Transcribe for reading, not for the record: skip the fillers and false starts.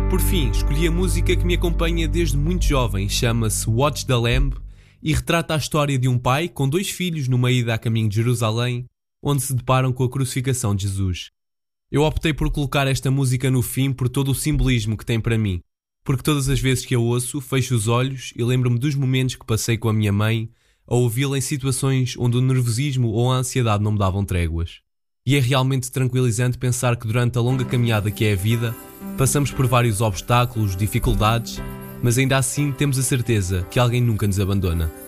Por fim, escolhi a música que me acompanha desde muito jovem, chama-se Watch the Lamb e retrata a história de um pai com 2 filhos numa ida a caminho de Jerusalém, onde se deparam com a crucificação de Jesus. Eu optei por colocar esta música no fim por todo o simbolismo que tem para mim, porque todas as vezes que a ouço, fecho os olhos e lembro-me dos momentos que passei com a minha mãe a ouvi-la em situações onde o nervosismo ou a ansiedade não me davam tréguas. E é realmente tranquilizante pensar que durante a longa caminhada que é a vida, passamos por vários obstáculos, dificuldades, mas ainda assim temos a certeza que alguém nunca nos abandona.